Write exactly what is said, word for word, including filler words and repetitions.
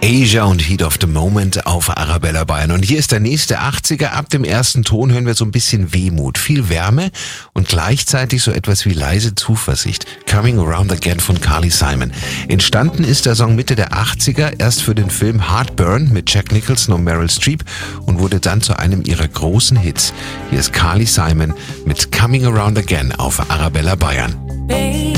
Asia und Heat of the Moment auf Arabella Bayern. Und hier ist der nächste achtziger. Ab dem ersten Ton hören wir so ein bisschen Wehmut, viel Wärme und gleichzeitig so etwas wie leise Zuversicht. Coming Around Again von Carly Simon. Entstanden ist der Song Mitte der achtziger, erst für den Film Heartburn mit Jack Nicholson und Meryl Streep und wurde dann zu einem ihrer großen Hits. Hier ist Carly Simon mit Coming Around Again auf Arabella Bayern. Baby.